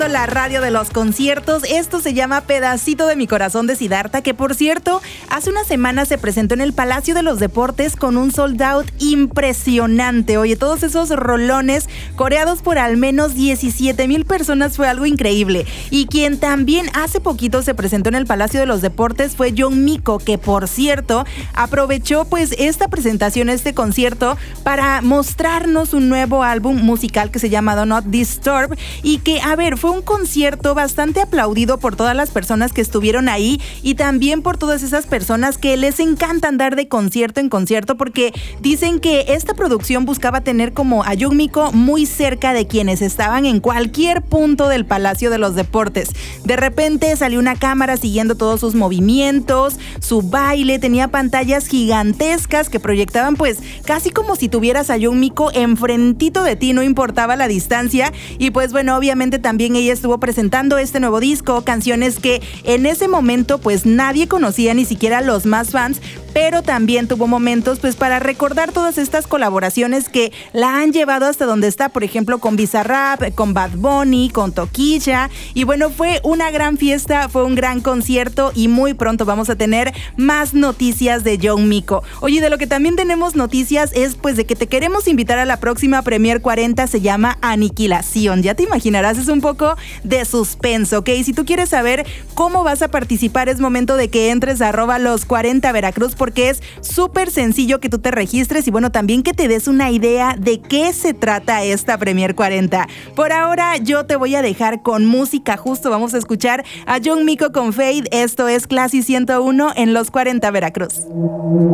La radio de los conciertos. Esto se llama Pedacito de mi corazón de Siddhartha, que por cierto, hace unas semanas se presentó en el Palacio de los Deportes con un sold out impresionante. Oye, todos esos rolones coreados por al menos 17,000 personas fue algo increíble. Y quien también hace poquito se presentó en el Palacio de los Deportes fue Yeonmiko, que por cierto aprovechó pues esta presentación, este concierto, para mostrarnos un nuevo álbum musical que se llama Do Not Disturb, y que, a ver, fue un concierto bastante aplaudido por todas las personas que estuvieron ahí y también por todas esas personas que les encanta andar de concierto en concierto, porque dicen que esta producción buscaba tener como a Yeonmiko muy cerca de quienes estaban en cualquier punto del Palacio de los Deportes. De repente salió una cámara siguiendo todos sus movimientos, su baile, tenía pantallas gigantescas que proyectaban pues casi como si tuvieras a Yeonmiko enfrentito de ti, no importaba la distancia. Y pues bueno, obviamente también ella estuvo presentando este nuevo disco, canciones que en ese momento pues nadie conocía, ni siquiera los más fans, pero también tuvo momentos pues para recordar todas estas colaboraciones que la han llevado hasta donde está, por ejemplo con Bizarrap, con Bad Bunny, con Tokischa. Y bueno, fue una gran fiesta, fue un gran concierto y muy pronto vamos a tener más noticias de Yeonmiko. Oye, de lo que también tenemos noticias es pues de que te queremos invitar a la próxima Premier 40, se llama Aniquilación. Ya te imaginarás, es un poco de suspenso, ¿ok? Si tú quieres saber cómo vas a participar, es momento de que entres a @los40 Veracruz, porque es súper sencillo que tú te registres y bueno, también que te des una idea de qué se trata esta Premier 40. Por ahora yo te voy a dejar con música, justo vamos a escuchar a Yeonmiko con Fade. Esto es Classy 101 en Los 40 Veracruz.